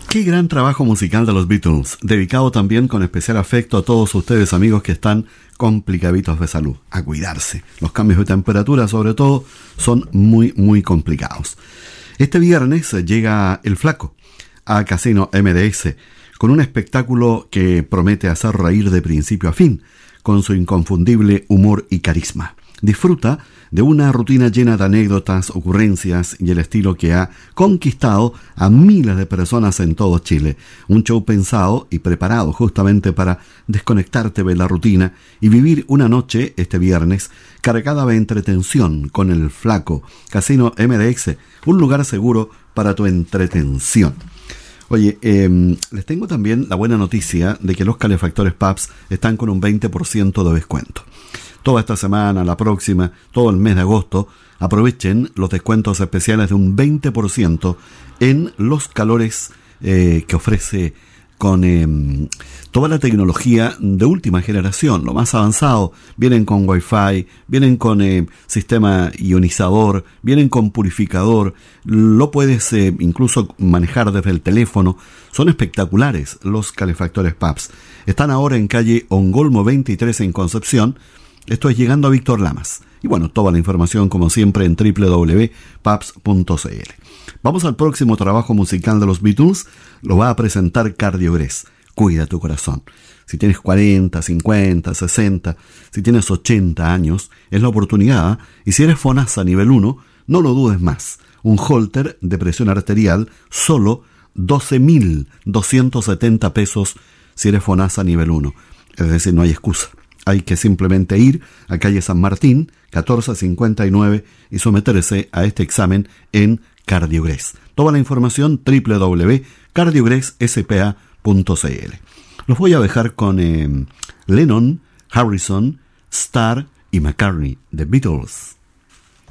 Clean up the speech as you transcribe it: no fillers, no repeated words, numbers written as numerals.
Qué gran trabajo musical de los Beatles, dedicado también con especial afecto a todos ustedes amigos que están complicaditos de salud, a cuidarse. Los cambios de temperatura sobre todo son muy complicados. Este viernes llega El Flaco a Casino MDS con un espectáculo que promete hacer reír de principio a fin, con su inconfundible humor y carisma. Disfruta de una rutina llena de anécdotas, ocurrencias y el estilo que ha conquistado a miles de personas en todo Chile. Un show pensado y preparado justamente para desconectarte de la rutina y vivir una noche este viernes cargada de entretención con El Flaco. Casino MDX, un lugar seguro para tu entretención. Oye, les tengo también la buena noticia de que los calefactores Pabst están con un 20% de descuento. Toda esta semana, la próxima, todo el mes de agosto, aprovechen los descuentos especiales de un 20% en los calores que ofrece con toda la tecnología de última generación, lo más avanzado. Vienen con Wi-Fi, vienen con sistema ionizador, vienen con purificador, lo puedes incluso manejar desde el teléfono. Son espectaculares los calefactores Pabst. Están ahora en calle Ongolmo 23 en Concepción. Esto es llegando a Víctor Lamas. Y bueno, toda la información como siempre en www.pabst.cl. Vamos al próximo trabajo musical de los Beatles. Lo va a presentar Cardiogrés. Cuida tu corazón. Si tienes 40, 50, 60, si tienes 80 años, es la oportunidad. Y si eres FONASA nivel 1, no lo dudes más. Un holter de presión arterial, solo 12.270 pesos si eres FONASA nivel 1. Es decir, no hay excusa. Hay que simplemente ir a calle San Martín, 1459, y someterse a este examen en Cardiogrés. Toda la información www.cardiogresspa.cl. Los voy a dejar con Lennon, Harrison, Starr y McCartney, The Beatles.